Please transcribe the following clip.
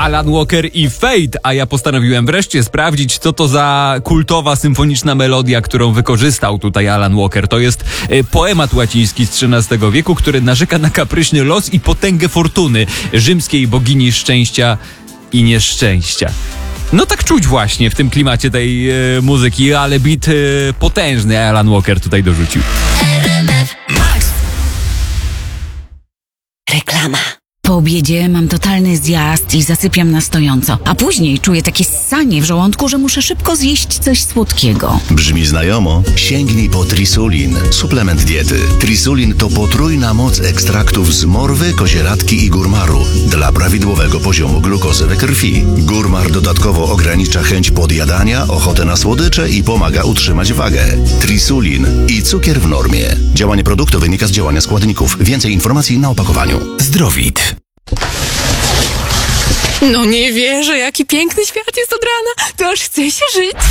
Alan Walker i Fate, a ja postanowiłem wreszcie sprawdzić, co to za kultowa symfoniczna melodia, którą wykorzystał tutaj Alan Walker. To jest poemat łaciński z XIII wieku, który narzeka na kapryśny los i potęgę fortuny, rzymskiej bogini szczęścia i nieszczęścia. No tak czuć właśnie w tym klimacie tej muzyki, ale beat potężny Alan Walker tutaj dorzucił. Reklama. Po obiedzie mam totalny zjazd i zasypiam na stojąco, a później czuję takie ssanie w żołądku, że muszę szybko zjeść coś słodkiego. Brzmi znajomo? Sięgnij po Trisulin, suplement diety. Trisulin to potrójna moc ekstraktów z morwy, kozieradki i górmaru dla prawidłowego poziomu glukozy we krwi. Górmar dodatkowo ogranicza chęć podjadania, ochotę na słodycze i pomaga utrzymać wagę. Trisulin i cukier w normie. Działanie produktu wynika z działania składników. Więcej informacji na opakowaniu. Zdrowit. No nie wierzę, jaki piękny świat jest od rana. To aż chce się żyć.